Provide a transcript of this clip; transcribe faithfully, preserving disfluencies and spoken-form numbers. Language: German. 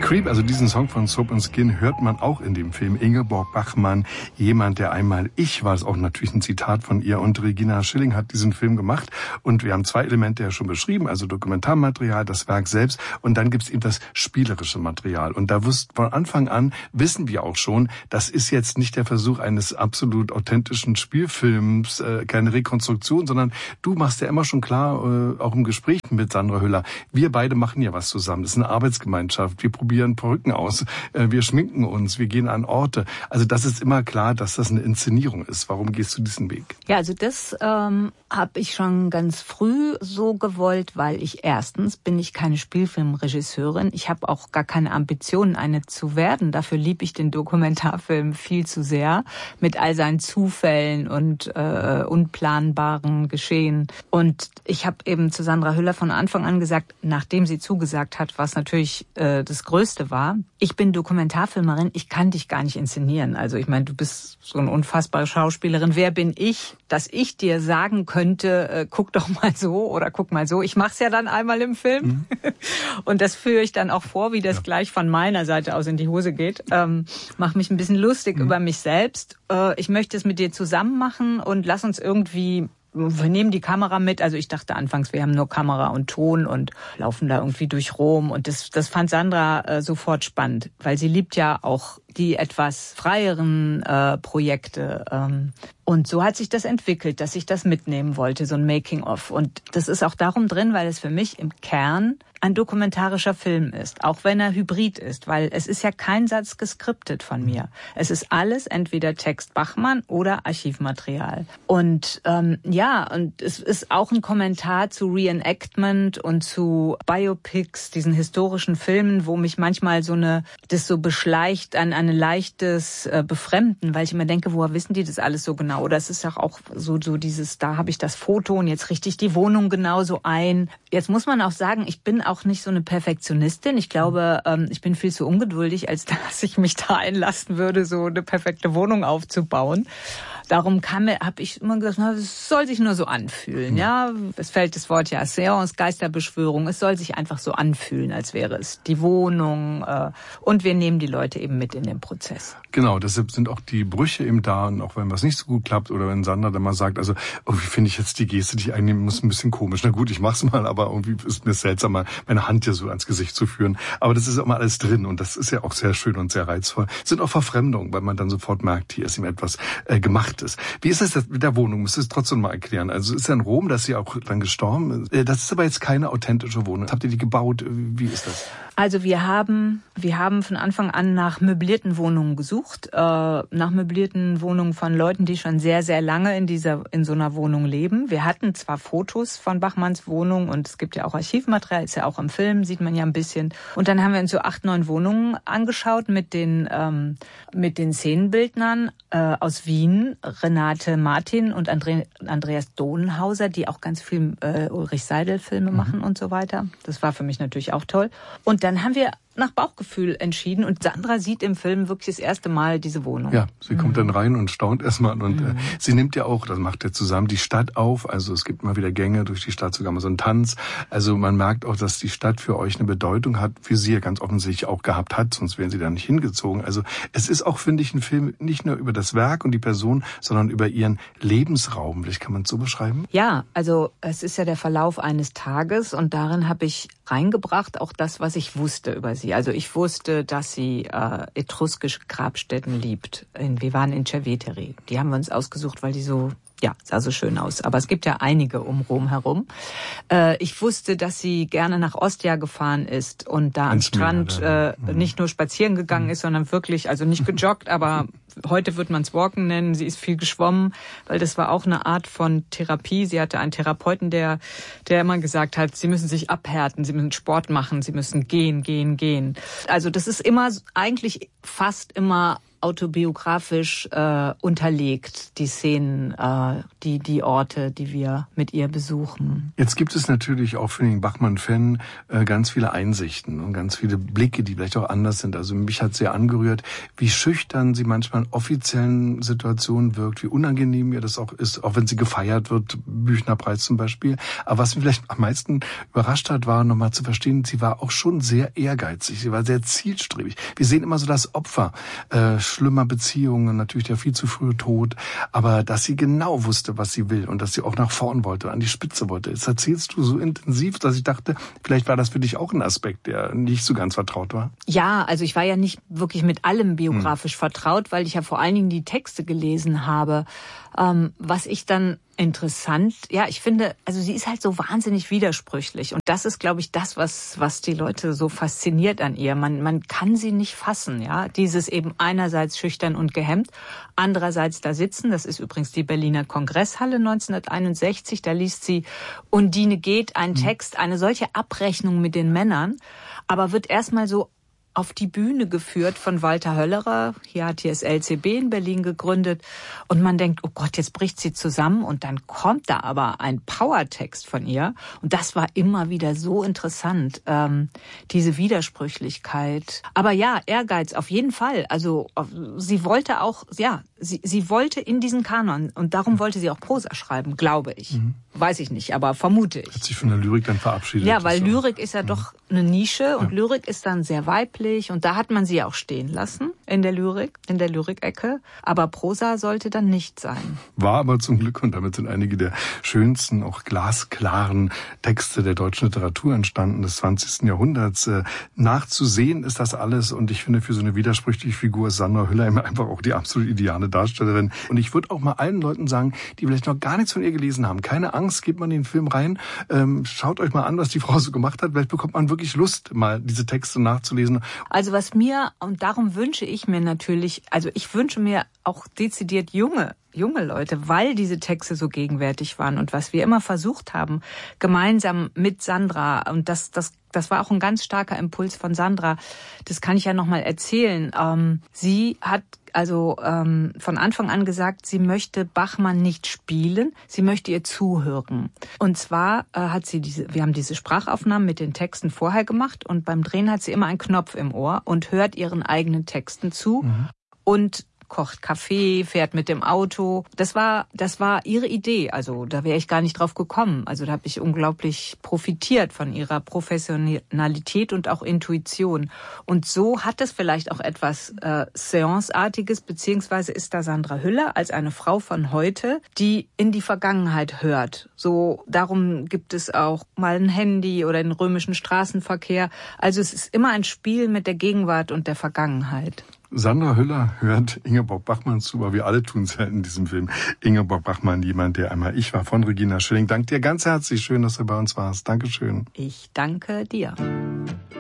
Creep, also diesen Song von Soap and Skin, hört man auch in dem Film. Ingeborg Bachmann, jemand, der einmal ich war, ist auch natürlich ein Zitat von ihr. Und Regina Schilling hat diesen Film gemacht. Und wir haben zwei Elemente ja schon beschrieben, also Dokumentarmaterial, das Werk selbst. Und dann gibt's eben das spielerische Material. Und da wusst, von Anfang an wissen wir auch schon, das ist jetzt nicht der Versuch eines absolut authentischen Spielfilms, äh, keine Rekonstruktion, sondern du machst ja immer schon klar, äh, auch im Gespräch mit Sandra Hüller, wir beide machen ja was zusammen. Das ist eine Arbeitsgemeinschaft. Wir probieren Perücken aus, wir schminken uns, wir gehen an Orte. Also das ist immer klar, dass das eine Inszenierung ist. Warum gehst du diesen Weg? Ja, also das ähm, habe ich schon ganz früh so gewollt, weil ich erstens bin ich keine Spielfilmregisseurin. Ich habe auch gar keine Ambitionen, eine zu werden. Dafür liebe ich den Dokumentarfilm viel zu sehr mit all seinen Zufällen und äh, unplanbaren Geschehen. Und ich habe eben zu Sandra Hüller von Anfang an gesagt, nachdem sie zugesagt hat, was natürlich äh, das Größte war, ich bin Dokumentarfilmerin, ich kann dich gar nicht inszenieren. Also ich meine, du bist so eine unfassbare Schauspielerin. Wer bin ich, dass ich dir sagen könnte, äh, guck doch mal so oder guck mal so. Ich mach's ja dann einmal im Film. Mhm. Und das führe ich dann auch vor, wie das ja. gleich von meiner Seite aus in die Hose geht. Ähm, mach mich ein bisschen lustig mhm. über mich selbst. Äh, ich möchte es mit dir zusammen machen und lass uns irgendwie wir nehmen die Kamera mit. Also ich dachte anfangs, wir haben nur Kamera und Ton und laufen da irgendwie durch Rom. Und das, das fand Sandra äh, sofort spannend, weil sie liebt ja auch die etwas freieren äh, Projekte. Ähm, und so hat sich das entwickelt, dass ich das mitnehmen wollte, so ein Making-of. Und das ist auch darum drin, weil es für mich im Kern ein dokumentarischer Film ist, auch wenn er hybrid ist, weil es ist ja kein Satz geskriptet von mir. Es ist alles entweder Text Bachmann oder Archivmaterial. Und ähm, ja, und es ist auch ein Kommentar zu Reenactment und zu Biopics, diesen historischen Filmen, wo mich manchmal so eine das so beschleicht an ein leichtes äh, Befremden, weil ich immer denke, woher wissen die das alles so genau? Oder es ist ja auch so so dieses, da habe ich das Foto und jetzt richte ich die Wohnung genauso ein. Jetzt muss man auch sagen, ich bin auch nicht so eine Perfektionistin. Ich glaube, ähm, ich bin viel zu ungeduldig, als dass ich mich da einlassen würde, so eine perfekte Wohnung aufzubauen. Darum habe ich immer gesagt, na, es soll sich nur so anfühlen. Ja, es fällt das Wort ja Seance, Geisterbeschwörung. Es soll sich einfach so anfühlen, als wäre es die Wohnung. Äh, und wir nehmen die Leute eben mit in den Prozess. Genau, deshalb sind auch die Brüche eben da. Und auch wenn was nicht so gut klappt oder wenn Sandra dann mal sagt, also oh, wie finde ich jetzt die Geste, die ich einnehmen muss, ein bisschen komisch. Na gut, ich mach's mal, aber irgendwie ist mir seltsam, mal meine Hand hier so ans Gesicht zu führen. Aber das ist immer alles drin und das ist ja auch sehr schön und sehr reizvoll. Es sind auch Verfremdungen, weil man dann sofort merkt, hier ist ihm etwas äh, gemacht ist. Wie ist das mit der Wohnung? Müsst ihr es trotzdem mal erklären. Also ist ja in Rom, dass sie auch dann gestorben ist. Das ist aber jetzt keine authentische Wohnung. Habt ihr die gebaut? Wie ist das? Also wir haben wir haben von Anfang an nach möblierten Wohnungen gesucht, äh, nach möblierten Wohnungen von Leuten, die schon sehr sehr lange in dieser in so einer Wohnung leben. Wir hatten zwar Fotos von Bachmanns Wohnung und es gibt ja auch Archivmaterial, ist ja auch im Film, sieht man ja ein bisschen. Und dann haben wir uns so acht neun Wohnungen angeschaut mit den ähm, mit den Szenenbildnern äh, aus Wien, Renate Martin und Andre, Andreas Dohnhauser, die auch ganz viel äh, Ulrich Seidel-Filme mhm. machen und so weiter. Das war für mich natürlich auch toll. Und dann haben wir nach Bauchgefühl entschieden und Sandra sieht im Film wirklich das erste Mal diese Wohnung. Ja, sie mhm. kommt dann rein und staunt erstmal und mhm. äh, sie nimmt ja auch, das macht er zusammen, die Stadt auf, also es gibt immer wieder Gänge durch die Stadt, sogar mal so einen Tanz, also man merkt auch, dass die Stadt für euch eine Bedeutung hat, für sie ja ganz offensichtlich auch gehabt hat, sonst wären sie da nicht hingezogen. Also es ist auch, finde ich, ein Film nicht nur über das Werk und die Person, sondern über ihren Lebensraum. Vielleicht kann man es so beschreiben? Ja, also es ist ja der Verlauf eines Tages und darin habe ich reingebracht auch das, was ich wusste über sie. Also ich wusste, dass sie äh, etruskische Grabstätten liebt. In, wir waren in Cerveteri. Die haben wir uns ausgesucht, weil die so, ja, sah so schön aus. Aber es gibt ja einige um Rom herum. Äh, ich wusste, dass sie gerne nach Ostia gefahren ist und da am Strand äh, nicht nur spazieren gegangen ist, sondern wirklich, also nicht gejoggt, aber heute wird man es Walken nennen. Sie ist viel geschwommen, weil das war auch eine Art von Therapie. Sie hatte einen Therapeuten, der, der immer gesagt hat, sie müssen sich abhärten, sie müssen Sport machen, sie müssen gehen, gehen, gehen. Also das ist immer eigentlich fast immer autobiografisch äh, unterlegt, die Szenen, äh, die, die Orte, die wir mit ihr besuchen. Jetzt gibt es natürlich auch für den Bachmann-Fan äh, ganz viele Einsichten und ganz viele Blicke, die vielleicht auch anders sind. Also mich hat sehr angerührt, wie schüchtern sie manchmal in offiziellen Situationen wirkt, wie unangenehm ihr das auch ist, auch wenn sie gefeiert wird, Büchnerpreis zum Beispiel. Aber was mich vielleicht am meisten überrascht hat, war nochmal zu verstehen, sie war auch schon sehr ehrgeizig, sie war sehr zielstrebig. Wir sehen immer so das Opfer äh, schlimmer Beziehungen, natürlich der viel zu frühe Tod, aber dass sie genau wusste, was sie will und dass sie auch nach vorn wollte, an die Spitze wollte. Das erzählst du so intensiv, dass ich dachte, vielleicht war das für dich auch ein Aspekt, der nicht so ganz vertraut war. Ja, also ich war ja nicht wirklich mit allem biografisch hm. vertraut, weil ich ja vor allen Dingen die Texte gelesen habe. Ähm, was ich dann interessant, ja, ich finde, also sie ist halt so wahnsinnig widersprüchlich und das ist, glaube ich, das, was was die Leute so fasziniert an ihr. Man man kann sie nicht fassen, ja, dieses eben einerseits schüchtern und gehemmt, andererseits da sitzen. Das ist übrigens die Berliner Kongresshalle neunzehnhunderteinundsechzig. Da liest sie Undine geht, ein Text, eine solche Abrechnung mit den Männern, aber wird erstmal so auf die Bühne geführt von Walter Höllerer. Hier hat hier das L C B in Berlin gegründet. Und man denkt, oh Gott, jetzt bricht sie zusammen. Und dann kommt da aber ein Powertext von ihr. Und das war immer wieder so interessant, ähm, diese Widersprüchlichkeit. Aber ja, Ehrgeiz auf jeden Fall. Also sie wollte auch, ja, sie, sie wollte in diesen Kanon. Und darum wollte sie auch Prosa schreiben, glaube ich. Mhm. Weiß ich nicht, aber vermute ich. Hat sich von der Lyrik dann verabschiedet. Ja, weil Lyrik ist ja mhm. doch eine Nische. Und ja. Lyrik ist dann sehr weiblich. Und da hat man sie auch stehen lassen in der Lyrik, in der Lyrikecke. Aber Prosa sollte dann nicht sein. War aber zum Glück, und damit sind einige der schönsten, auch glasklaren Texte der deutschen Literatur entstanden des zwanzigsten Jahrhunderts. Nachzusehen ist das alles. Und ich finde, für so eine widersprüchliche Figur ist Sandra Hüller immer einfach auch die absolut ideale Darstellerin. Und ich würde auch mal allen Leuten sagen, die vielleicht noch gar nichts von ihr gelesen haben, keine Angst, geht man in den Film rein, ähm, schaut euch mal an, was die Frau so gemacht hat. Vielleicht bekommt man wirklich Lust, mal diese Texte nachzulesen. Also was mir, und darum wünsche ich mir natürlich, also ich wünsche mir auch dezidiert junge, junge Leute, weil diese Texte so gegenwärtig waren und was wir immer versucht haben, gemeinsam mit Sandra, und das, das, das war auch ein ganz starker Impuls von Sandra, das kann ich ja nochmal erzählen. Ähm, sie hat also ähm, von Anfang an gesagt, sie möchte Bachmann nicht spielen, sie möchte ihr zuhören. Und zwar äh, hat sie diese, wir haben diese Sprachaufnahmen mit den Texten vorher gemacht und beim Drehen hat sie immer einen Knopf im Ohr und hört ihren eigenen Texten zu mhm. und kocht Kaffee, fährt mit dem Auto. Das war, das war ihre Idee. Also da wäre ich gar nicht drauf gekommen. Also da habe ich unglaublich profitiert von ihrer Professionalität und auch Intuition. Und so hat es vielleicht auch etwas äh, Seance-artiges, beziehungsweise ist da Sandra Hüller als eine Frau von heute, die in die Vergangenheit hört. So, darum gibt es auch mal ein Handy oder den römischen Straßenverkehr. Also es ist immer ein Spiel mit der Gegenwart und der Vergangenheit. Sandra Hüller hört Ingeborg Bachmann zu, aber wir alle tun es ja in diesem Film. Ingeborg Bachmann, jemand, der einmal ich war, von Regina Schilling. Danke dir ganz herzlich. Schön, dass du bei uns warst. Dankeschön. Ich danke dir.